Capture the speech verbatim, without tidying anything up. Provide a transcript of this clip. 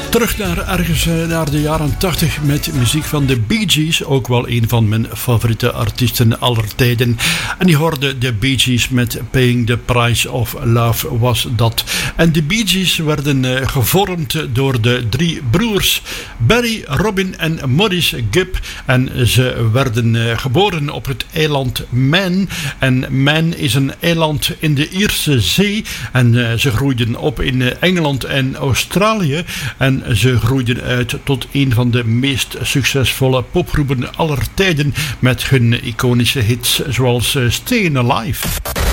Terug naar ergens naar de jaren tachtig met muziek van de Bee Gees. Ook wel een van mijn favoriete artiesten aller tijden. En die hoorde de Bee Gees met Paying the Price of Love was dat. En de Bee Gees werden uh, gevormd door de drie broers Barry, Robin en Maurice Gibb. En ze werden uh, geboren op het eiland Man. En Man is een eiland in de Ierse Zee. En uh, ze groeiden op in uh, Engeland en Australië. En ze groeiden uit tot een van de meest succesvolle popgroepen aller tijden met hun iconische hits zoals Stayin' Alive.